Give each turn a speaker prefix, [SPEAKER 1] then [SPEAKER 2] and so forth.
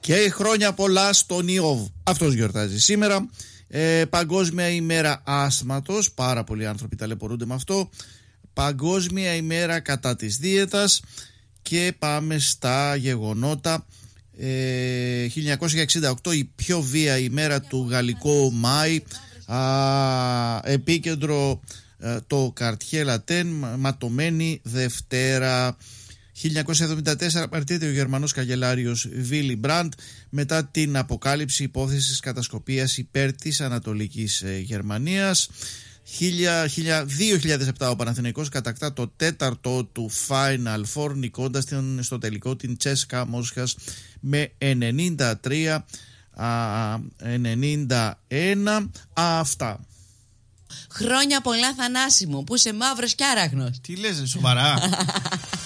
[SPEAKER 1] Και χρόνια πολλά στον Ιώβ. Αυτός γιορτάζει σήμερα. Παγκόσμια ημέρα άσθματος. Πάρα πολλοί άνθρωποι ταλαιπωρούνται με αυτό. Παγκόσμια ημέρα κατά της δίαιτας. Και πάμε στα γεγονότα. 1968 η πιο βία ημέρα του γαλλικού Μάη. Επίκεντρο το Καρτιέ Λατέν, ματωμένη Δευτέρα. 1974 απαρτίζεται ο Γερμανός καγκελάριος Βίλι Μπραντ μετά την αποκάλυψη υπόθεσης κατασκοπίας υπέρ της Ανατολικής Γερμανίας. 2007 ο Παναθηναϊκός κατακτά το τέταρτο του Final Four, νικώντας στο τελικό την Τσέσκα Μόσχας με 93-91. Αυτά.
[SPEAKER 2] Χρόνια πολλά, Θανάση μου, που είσαι μαύρος και άραγνος.
[SPEAKER 1] Τι λες, σοβαρά?